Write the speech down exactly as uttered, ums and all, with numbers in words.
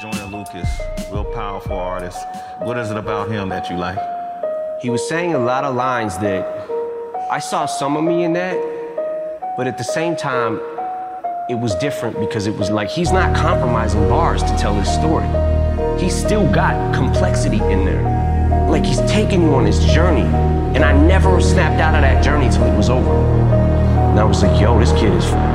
Joyner Lucas, real powerful artist. What is it about him that you like? He was saying a lot of lines that I saw some of me in that, but at the same time, it was different because it was like he's not compromising bars to tell his story. He's still got complexity in there. Like he's taking you on his journey. And I never snapped out of that journey till it was over. And I was like, yo, this kid is